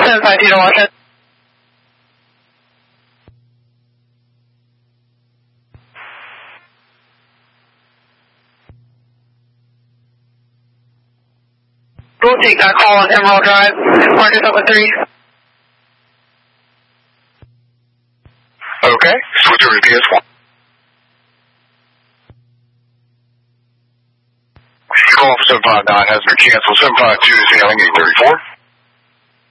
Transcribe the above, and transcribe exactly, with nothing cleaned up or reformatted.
seven five two to Washington. We'll take that call on Emerald Drive. Marcus up with three. Okay, switch over to P S one. Call for seven five nine has been canceled. seven five two is hailing eight thirty-four.